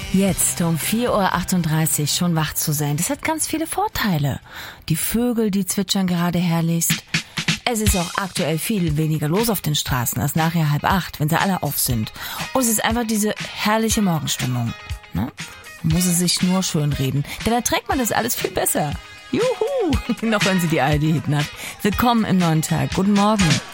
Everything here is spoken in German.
Jetzt um 4:38 Uhr schon wach zu sein, das hat ganz viele Vorteile. Die Vögel, die zwitschern gerade herrlichst. Es ist auch aktuell viel weniger los auf den Straßen als nachher 7:30, wenn sie alle auf sind. Und es ist einfach diese herrliche Morgenstimmung. Ne? Man muss es sich nur schön reden, denn da trägt man das alles viel besser. Juhu! Noch wenn Sie die ARD-Hit-Nacht. Willkommen im neuen Tag. Guten Morgen.